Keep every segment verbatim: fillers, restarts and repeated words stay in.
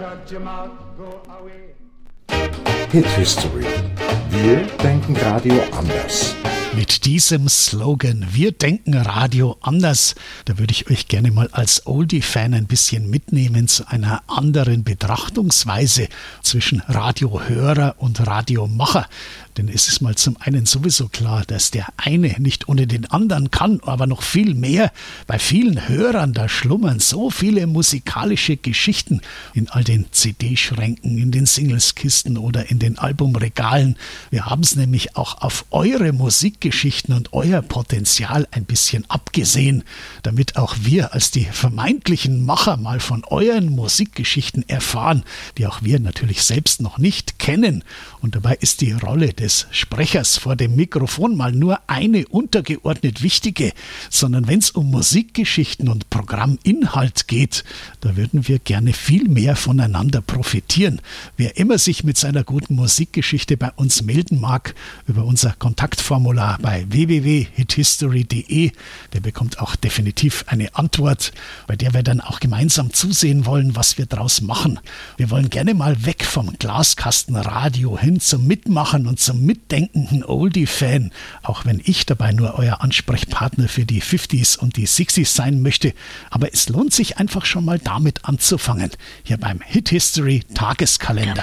Hit History. Wir denken Radio anders. Mit diesem Slogan, wir denken Radio anders, da würde ich euch gerne mal als Oldie-Fan ein bisschen mitnehmen zu einer anderen Betrachtungsweise zwischen Radiohörer und Radiomacher. Denn es ist mal zum einen sowieso klar, dass der eine nicht ohne den anderen kann, aber noch viel mehr. Bei vielen Hörern, da schlummern so viele musikalische Geschichten in all den C D-Schränken, in den Singles-Kisten oder in den Albumregalen. Wir haben es nämlich auch auf eure Musikgeschichten und euer Potenzial ein bisschen abgesehen, damit auch wir als die vermeintlichen Macher mal von euren Musikgeschichten erfahren, die auch wir natürlich selbst noch nicht kennen. Und dabei ist die Rolle des Sprechers vor dem Mikrofon mal nur eine untergeordnet wichtige, sondern wenn es um Musikgeschichten und Programminhalt geht, da würden wir gerne viel mehr voneinander profitieren. Wer immer sich mit seiner guten Musikgeschichte bei uns melden mag, über unser Kontaktformular bei w w w punkt hithistory punkt d e, der bekommt auch definitiv eine Antwort, bei der wir dann auch gemeinsam zusehen wollen, was wir draus machen. Wir wollen gerne mal weg vom Glaskastenradio hin zum Mitmachen und zum mitdenkenden Oldie-Fan, auch wenn ich dabei nur euer Ansprechpartner für die fünfziger und die sechziger sein möchte. Aber es lohnt sich einfach schon mal damit anzufangen, hier beim Hit History Tageskalender.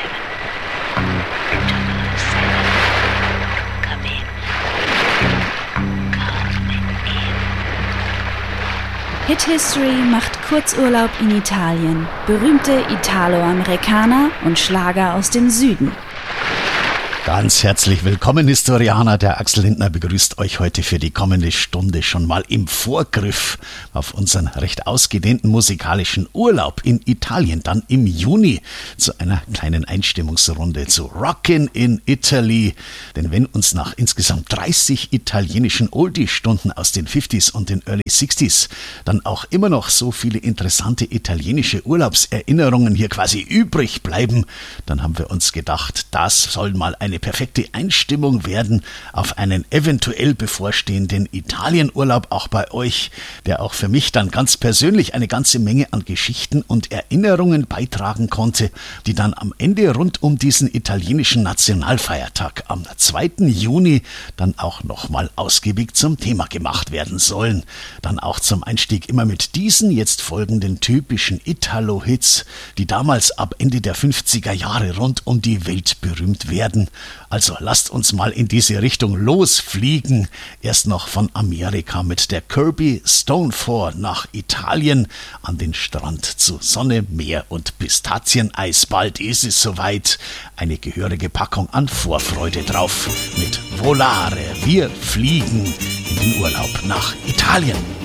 Hit History macht Kurzurlaub in Italien, berühmte Italo-Amerikaner und Schlager aus dem Süden. Ganz herzlich willkommen, Historianer. Der Axel Lindner begrüßt euch heute für die kommende Stunde schon mal im Vorgriff auf unseren recht ausgedehnten musikalischen Urlaub in Italien, dann im Juni zu einer kleinen Einstimmungsrunde zu Rockin' in Italy. Denn wenn uns nach insgesamt dreißig italienischen Oldie-Stunden aus den fünfziger und den Early sechziger dann auch immer noch so viele interessante italienische Urlaubserinnerungen hier quasi übrig bleiben, dann haben wir uns gedacht, das soll mal eine perfekte Einstimmung werden auf einen eventuell bevorstehenden Italienurlaub auch bei euch, der auch für mich dann ganz persönlich eine ganze Menge an Geschichten und Erinnerungen beitragen konnte, die dann am Ende rund um diesen italienischen Nationalfeiertag am zweiten Juni dann auch nochmal ausgiebig zum Thema gemacht werden sollen. Dann auch zum Einstieg immer mit diesen jetzt folgenden typischen Italo-Hits, die damals ab Ende der fünfziger Jahre rund um die Welt berühmt werden. Also lasst uns mal in diese Richtung losfliegen. Erst noch von Amerika mit der Kirby Stone Four nach Italien an den Strand zu Sonne, Meer und Pistazieneis. Bald ist es soweit. Eine gehörige Packung an Vorfreude drauf mit Volare. Wir fliegen in den Urlaub nach Italien.